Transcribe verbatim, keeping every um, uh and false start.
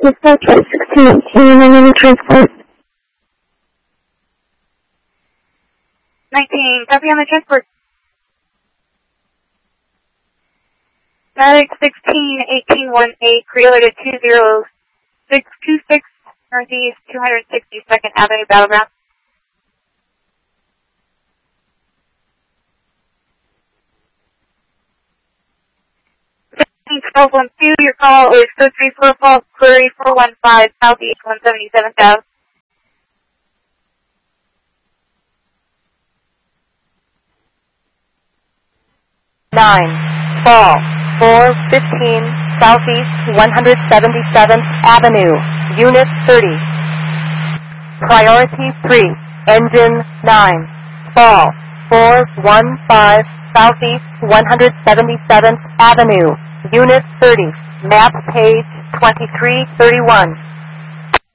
Dispatch at sixteen eighteen, I'm in the transport. nineteen, copy on the transport. Medic sixteen eighteen eighteen, pre-alerted two zero six two six, Northeast two hundred sixty-second Avenue, Battleground. twelve one two, your call is code three four four, query four one five, Southeast one seventy-seven South. nine, fall, four fifteen, Southeast one hundred seventy-seventh Avenue, Unit thirty. Priority three, Engine nine, fall, four one five, Southeast one hundred seventy-seventh Avenue, Unit thirty, map page twenty-three thirty-one.